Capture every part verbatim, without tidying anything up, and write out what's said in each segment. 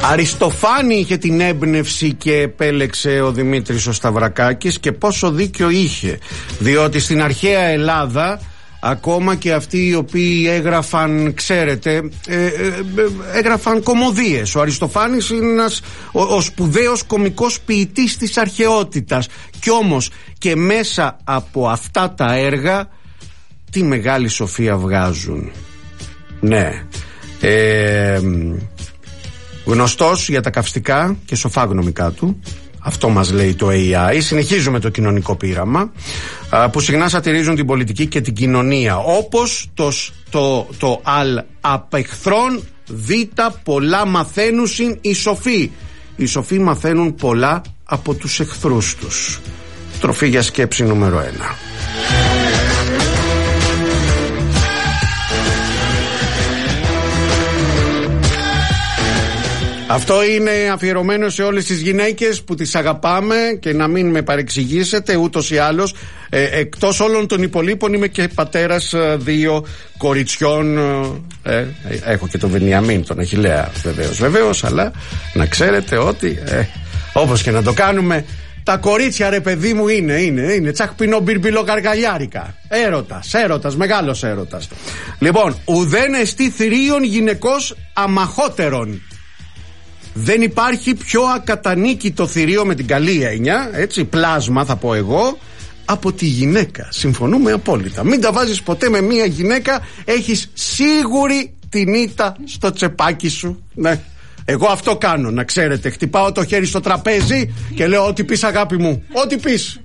Αριστοφάνη είχε την έμπνευση και επέλεξε ο Δημήτρης ο Σταυρακάκης, και πόσο δίκιο είχε, διότι στην αρχαία Ελλάδα ακόμα και αυτοί οι οποίοι έγραφαν, ξέρετε, ε, ε, έγραφαν κωμωδίες. Ο Αριστοφάνης είναι ένας ο, ο σπουδαίος κωμικός ποιητής της αρχαιότητας, κι όμως και μέσα από αυτά τα έργα τι μεγάλη σοφία βγάζουν. Ναι, ε, γνωστός για τα καυστικά και σοφάγνωμικά του. Αυτό μας λέει το έι άι. Συνεχίζουμε το κοινωνικό πείραμα, που συχνά σατυρίζουν την πολιτική και την κοινωνία, όπως το, το, το αλ απεχθρόν β πολλά μαθαίνουσιν οι σοφοί. Οι σοφοί μαθαίνουν πολλά από τους εχθρούς τους. Τροφή για σκέψη νούμερο ένα. Αυτό είναι αφιερωμένο σε όλες τις γυναίκες που τις αγαπάμε, και να μην με παρεξηγήσετε, ούτως ή άλλως ε, εκτός όλων των υπολείπων είμαι και πατέρας ε, δύο κοριτσιών. ε, ε, έχω και τον Βενιαμίν, τον Αχιλλέα, βεβαίως, βεβαίως, αλλά να ξέρετε ότι ε, όπως και να το κάνουμε, τα κορίτσια, ρε παιδί μου, είναι, είναι, είναι τσακπινό μπιρμπιλό καργαλιάρικα. Έρωτας, έρωτας, μεγάλος έρωτας. Λοιπόν, ουδέν εστί θηρίων γυναικός αμαχότερον. Δεν υπάρχει πιο ακατανίκητο θηρίο, με την καλή έννοια, έτσι, πλάσμα θα πω εγώ, από τη γυναίκα. Συμφωνούμε απόλυτα. Μην τα βάζεις ποτέ με μία γυναίκα, έχεις σίγουρη την ήττα στο τσεπάκι σου. Ναι. Εγώ αυτό κάνω, να ξέρετε. Χτυπάω το χέρι στο τραπέζι και λέω ό,τι πεις, αγάπη μου, ό,τι πεις.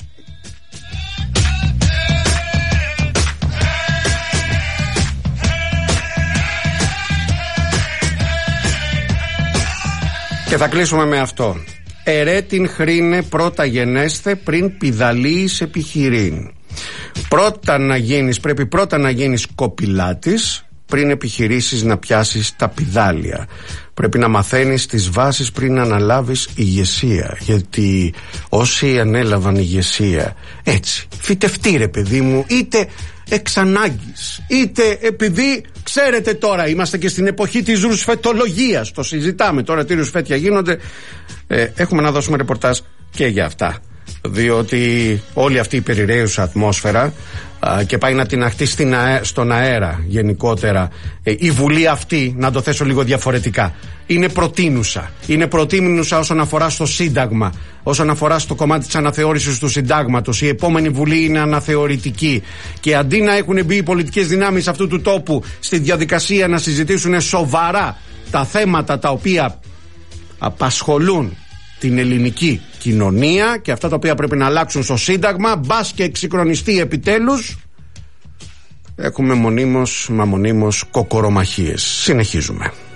Και θα κλείσουμε με αυτό. Ερέτην χρήνε πρώτα γενέστε πριν πηδαλίης επιχειρήν. Πρώτα να γίνεις, πρέπει πρώτα να γίνεις κοπηλάτης πριν επιχειρήσεις να πιάσεις τα πηδάλια. Πρέπει να μαθαίνεις τις βάσεις πριν αναλάβεις ηγεσία. Γιατί όσοι ανέλαβαν ηγεσία έτσι, φυτευτεί, ρε παιδί μου, είτε εξ ανάγκης, είτε επειδή, ξέρετε, τώρα είμαστε και στην εποχή της ρουσφετολογίας, το συζητάμε τώρα τι ρουσφέτια γίνονται, ε, έχουμε να δώσουμε ρεπορτάζ και για αυτά, διότι όλη αυτή η περιραίουσα ατμόσφαιρα α, και πάει να την αχτεί στην αέ, στον αέρα γενικότερα, ε, η Βουλή αυτή, να το θέσω λίγο διαφορετικά, είναι προτείνουσα. Είναι προτείνουσα όσον αφορά στο Σύνταγμα, όσον αφορά στο κομμάτι της αναθεώρησης του Συντάγματος. Η επόμενη Βουλή είναι αναθεωρητική, και αντί να έχουν μπει οι πολιτικές δυνάμεις αυτού του τόπου στη διαδικασία να συζητήσουν σοβαρά τα θέματα τα οποία απασχολούν την ελληνική κοινωνία και αυτά τα οποία πρέπει να αλλάξουν στο Σύνταγμα, μπας και εξυγχρονιστεί επιτέλους, έχουμε μονίμως μα μονίμως κοκορομαχίες. Συνεχίζουμε.